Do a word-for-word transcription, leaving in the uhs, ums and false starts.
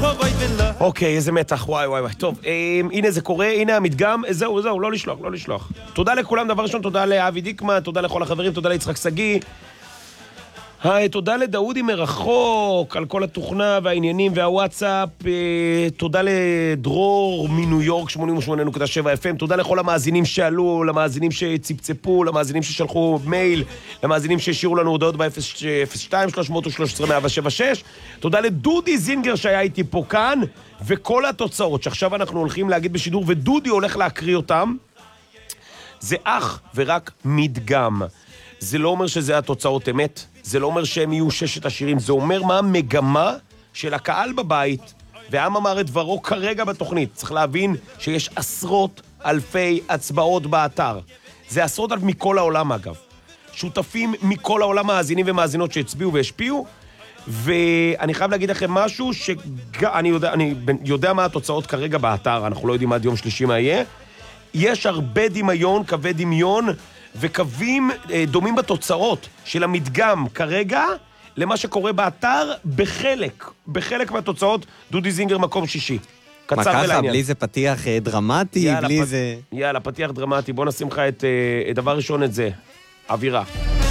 אוקיי, איזה מתח, וואי וואי וואי. טוב, הנה זה קורה, הנה המדגם, זהו, זהו, לא לשלוח, לא לשלוח. תודה לכולם, דבר ראשון, תודה לאבי דיקמן, תודה לכל החברים, תודה ליצחק סגי. היי, תודה לדאודי מרחוק על כל התוכנה והעניינים והוואטסאפ. תודה לדרור מניו יורק שמונים ושמונה נקודה שבע אף אם. תודה לכל המאזינים שעלו, למאזינים שציפצפו, למאזינים ששלחו מייל, למאזינים שהשאירו לנו הודעות ב-אפס שתיים שלוש שלוש שלוש מאה שבע שש. תודה לדודי זינגר שהיה איתי פה כאן, וכל התוצאות שעכשיו אנחנו הולכים להגיד בשידור, ודודי הולך להקריא אותם. זה אך ורק מדגם. זה לא אומר שזה התוצאות אמת, זה לא אומר שהם יהיו ששת השירים, זה אומר מה המגמה של הקהל בבית, והעם אמר את דברו כרגע בתוכנית. צריך להבין שיש עשרות אלפי הצבעות באתר. זה עשרות אלף מכל העולם אגב. שותפים מכל העולם מאזינים ומאזינות שהצביעו והשפיעו, ואני חייב להגיד לכם משהו שאני יודע, אני יודע מה התוצאות כרגע באתר, אנחנו לא יודעים עד יום שלישי מה יהיה. יש הרבה דמיון, קווי דמיון, וקווים דומים בתוצאות של המדגם כרגע למה שקורה באתר בחלק, בחלק מהתוצאות. דודי זינגר מקום שישי. קצר ולעניין. מה ככה, בלי זה פתיח דרמטי, יאללה, בלי פ... זה... יאללה, פתיח דרמטי, בוא נשים לך את, דבר ראשון את זה, אווירה.